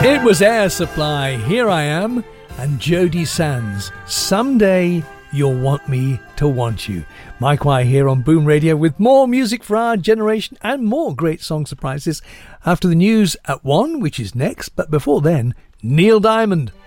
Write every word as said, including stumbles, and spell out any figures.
It was Air Supply, Here I Am, and Jody Sands, Someday You'll Want Me to Want You. Mike Wire here on Boom Radio with more music for our generation and more great song surprises after the news at one, which is next. But before then, Neil Diamond.